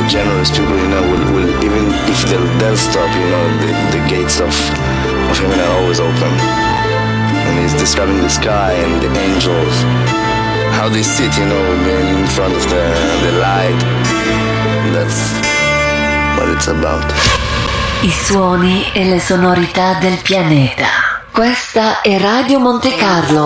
generous people, will even if they'll stop, the gates of heaven are always open. And he's describing the sky and the angels, how they sit, in front of the light. That's what it's about. I suoni e le sonorità del pianeta. Questa è Radio Monte Carlo.